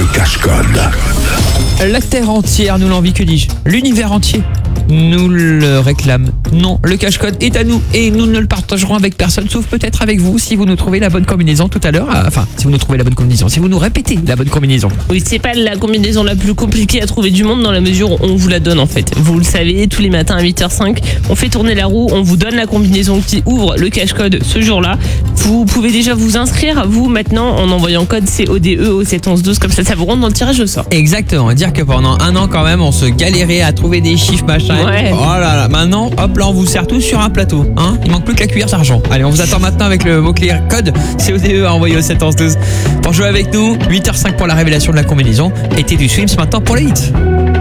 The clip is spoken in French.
le cache-code. La terre entière nous l'envie, que dis-je? L'univers entier nous le réclame. Non, le cache-code est à nous et nous ne le partagerons avec personne, sauf peut-être avec vous, si vous nous trouvez la bonne combinaison tout à l'heure. Enfin, si vous nous trouvez la bonne combinaison, si vous nous répétez la bonne combinaison. Oui, c'est pas la combinaison la plus compliquée à trouver du monde dans la mesure où on vous la donne en fait. Vous le savez, tous les matins à 8h05, on fait tourner la roue, on vous donne la combinaison qui ouvre le cache-code ce jour-là. Vous pouvez déjà vous inscrire, vous, maintenant, en envoyant code CODE au 71112, comme ça vous rentre dans le tirage au sort. Exactement, et dire que pendant un an quand même, on se galérait à trouver des chiffres, machin. Ouais. Oh là là, maintenant, hop là, on vous sert tous sur un plateau. Hein, il manque plus que la cuillère d'argent. Allez, on vous attend maintenant avec le mot-clé code CODE à envoyer au 71112. Pour jouer avec nous, 8h05 pour la révélation de la combinaison et Teddy Swims maintenant pour les hits.